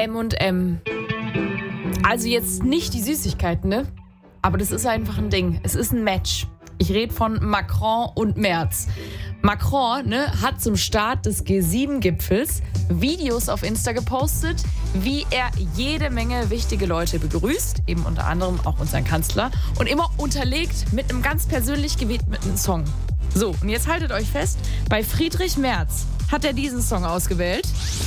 M&M. Also jetzt nicht die Süßigkeiten, ne? Aber das ist einfach ein Ding. Es ist ein Match. Ich rede von Macron und Merz. Macron, ne, hat zum Start des G7-Gipfels Videos auf Insta gepostet, wie er jede Menge wichtige Leute begrüßt, eben unter anderem auch unseren Kanzler, und immer unterlegt mit einem ganz persönlich gewidmeten Song. So, und jetzt haltet euch fest, bei Friedrich Merz hat er diesen Song ausgewählt.